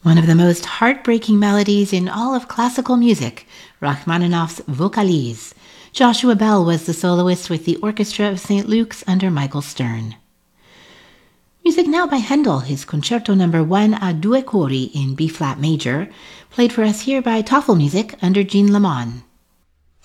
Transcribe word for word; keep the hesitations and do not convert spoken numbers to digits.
One of the most heartbreaking melodies in all of classical music, Rachmaninoff's Vocalise. Joshua Bell was the soloist with the Orchestra of Saint Luke's under Michael Stern. Music now by Handel, his Concerto number one a due cori in B-flat major, played for us here by Tafelmusik under Jean Lamont.